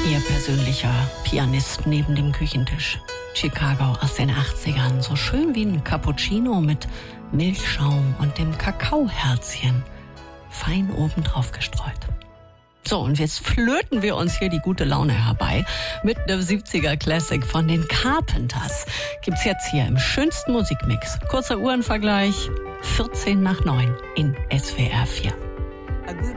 Ihr persönlicher Pianist neben dem Küchentisch. Chicago aus den 80ern. So schön wie ein Cappuccino mit Milchschaum und dem Kakaoherzchen. Fein obendrauf gestreut. So, und jetzt flöten wir uns hier die gute Laune herbei mit einem 70er Classic von den Carpenters. Gibt's jetzt hier im schönsten Musikmix. Kurzer Uhrenvergleich, 9:14 in SWR 4.